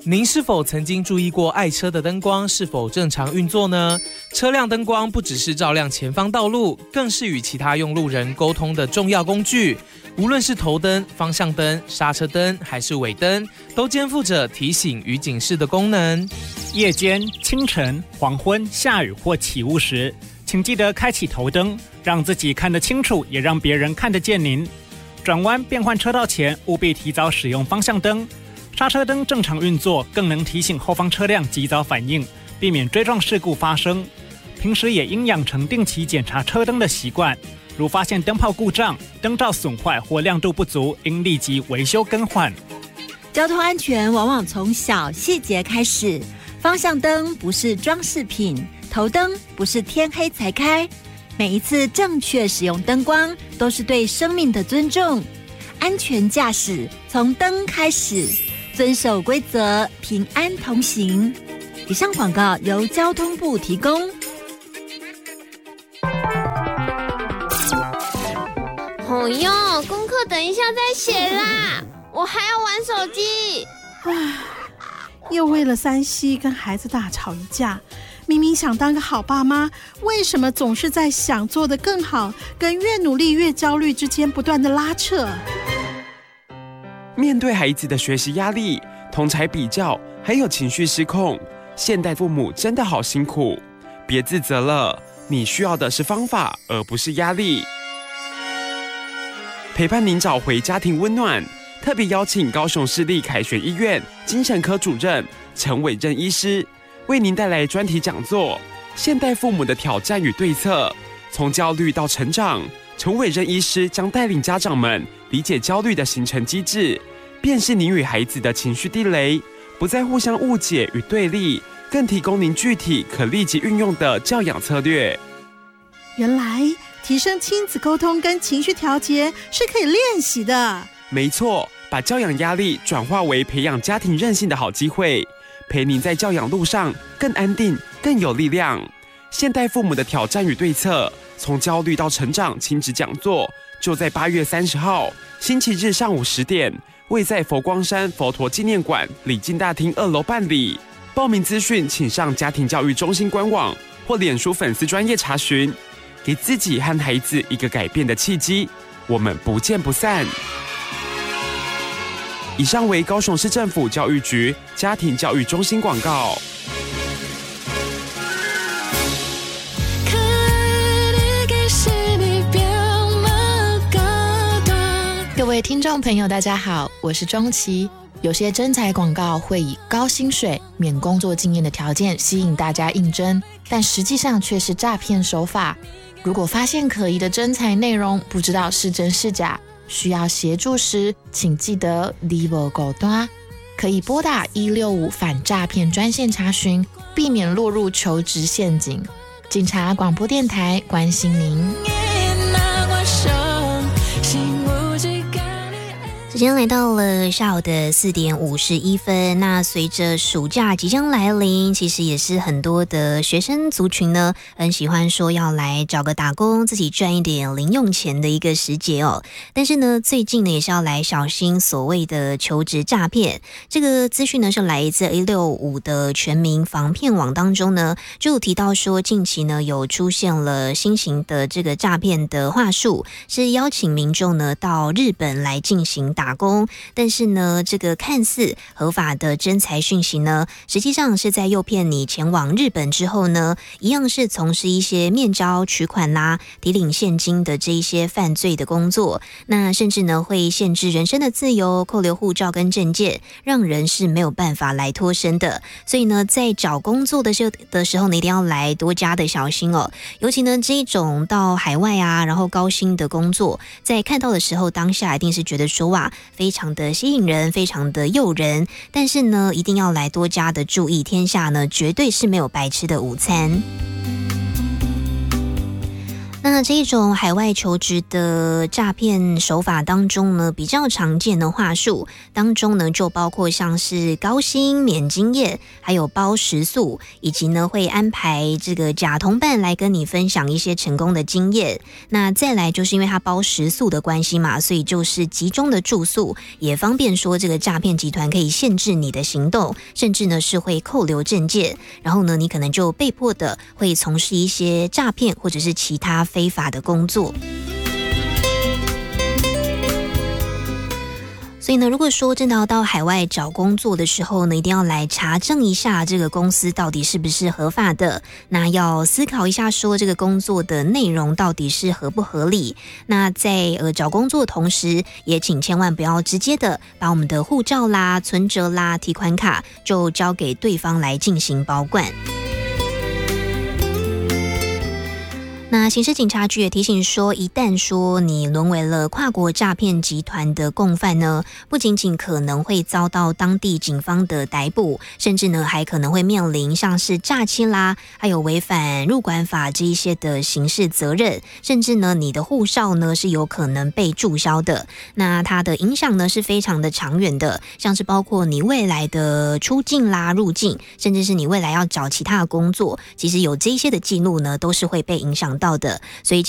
您是否曾经注意过爱车的灯光是否正常运作呢？车辆灯光不只是照亮前方道路，更是与其他用路人沟通的重要工具。无论是头灯、方向灯、刹车灯还是尾灯，都肩负着提醒与警示的功能。 夜间、清晨、黄昏、下雨或起雾时，请记得开启头灯，让自己看得清楚，也让别人看得见您。转弯变换车道前，务必提早使用方向灯。刹车灯正常运作，更能提醒后方车辆及早反应，避免追撞事故发生。平时也应养成定期检查车灯的习惯，如发现灯泡故障、灯罩损坏或亮度不足，应立即维修更换。 交通安全往往从小细节开始，方向灯不是装饰品，头灯不是天黑才开。每一次正确使用灯光，都是对生命的尊重。安全驾驶从灯开始。遵守规则，平安同行。以上广告由交通部提供。 哦哟，功课等一下再写啦，我还要玩手机。 又为了3C跟孩子大吵一架。明明想当个好爸妈，为什么总是在想做得更好，跟越努力越焦虑之间不断的拉扯？ 面对孩子的学习压力、同侪比较，还有情绪失控，现代父母真的好辛苦。别自责了，你需要的是方法，而不是压力。陪伴您找回家庭温暖，特别邀请高雄市立凯旋医院精神科主任陈伟任医师，为您带来专题讲座《现代父母的挑战与对策》，从焦虑到成长。陈伟任医师将带领家长们理解焦虑的形成机制，辨识您与孩子的情绪地雷，不再互相误解与对立，更提供您具体可立即运用的教养策略。 原来提升亲子沟通跟情绪调节是可以练习的。 没错，把教养压力转化为培养家庭韧性的好机会，陪您在教养路上更安定、更有力量。现代父母的挑战与对策，从焦虑到成长亲子讲座，就在8月30号星期日上午10点，位在佛光山佛陀纪念馆礼敬大厅2楼办理。报名资讯请上家庭教育中心官网或脸书粉丝专页查询，给自己和孩子一个改变的契机。我们不见不散。以上为高雄市政府教育局家庭教育中心广告。 各位听众朋友大家好，我是钟琪。有些征才广告会以高薪水、免工作经验的条件吸引大家应征，但实际上却是诈骗手法。如果发现可疑的征才内容，不知道是真是假，需要协助时，请记得你无孤单，可以拨打165反诈骗专线查询，避免落入求职陷阱。警察广播电台关心您。 时间来到了下午的4点51分。那随着暑假即将来临，其实也是很多的学生族群呢，很喜欢说要来找个打工，自己赚一点零用钱的一个时节哦。但是呢，最近呢也是要来小心所谓的求职诈骗。这个资讯呢是来自165的全民防骗网当中呢，就有提到说，近期呢有出现了新型的这个诈骗的话术，是邀请民众呢到日本来进行打工，但是呢，这个看似合法的征才讯息呢，实际上是在诱骗你前往日本之后呢，一样是从事一些面交、取款啦、提领现金的这一些犯罪的工作。那甚至呢，会限制人身的自由，扣留护照跟证件，让人是没有办法来脱身的。所以呢，在找工作的时候呢，一定要来多加的小心哦。尤其呢，这一种到海外啊，然后高薪的工作，在看到的时候，当下一定是觉得说哇，非常的吸引人，非常的诱人，但是呢，一定要来多加的注意，天下呢绝对是没有白吃的午餐。 那这种海外求职的诈骗手法当中呢，比较常见的话术当中呢，就包括像是高薪免经验，还有包食宿，以及呢会安排这个假同伴来跟你分享一些成功的经验。那再来就是因为他包食宿的关系嘛，所以就是集中的住宿，也方便说这个诈骗集团可以限制你的行动，甚至呢是会扣留证件，然后呢你可能就被迫的会从事一些诈骗或者是其他非法的工作。所以呢，如果说真的要到海外找工作的时候呢，一定要来查证一下这个公司到底是不是合法的，那要思考一下说这个工作的内容到底是合不合理。那在找工作的同时，也请千万不要直接的把我们的护照啦、存折啦、提款卡就交给对方来进行保管。那刑事警察局也提醒说，一旦说你沦为了跨国诈骗集团的共犯呢，不仅仅可能会遭到当地警方的逮捕，甚至呢还可能会面临像是诈欺啦，还有违反入管法这一些的刑事责任，甚至呢你的护照呢是有可能被注销的。那它的影响呢是非常的长远的，像是包括你未来的出境啦、入境，甚至是你未来要找其他的工作，其实有这些的记录呢都是会被影响到的。所以